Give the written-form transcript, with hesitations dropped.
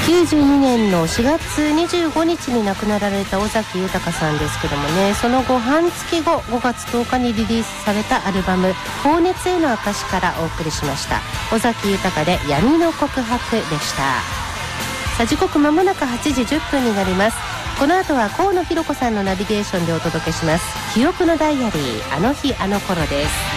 92年の4月25日に亡くなられた尾崎豊さんですけどもね、その後半月後5月10日にリリースされたアルバム放熱への証からお送りしました。尾崎豊で闇の告白でした。さあ時刻まもなく8時10分になります。この後は河野ひろ子さんのナビゲーションでお届けします。記憶のダイアリー、あの日あの頃です。